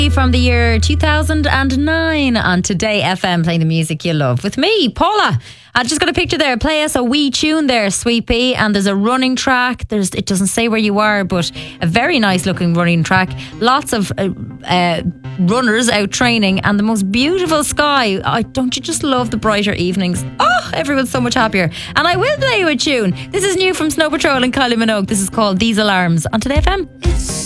From the year 2009 on Today FM, playing the music you love with me, Paula. I just got a picture there. Play us a wee tune there, Sweet Pea, and there's a running track. It doesn't say where you are, but a very nice looking running track. Lots of runners out training, and the most beautiful sky. Don't you just love the brighter evenings? Oh, everyone's so much happier. And I will play you a tune. This is new from Snow Patrol and Kylie Minogue. This is called These Alarms on Today FM.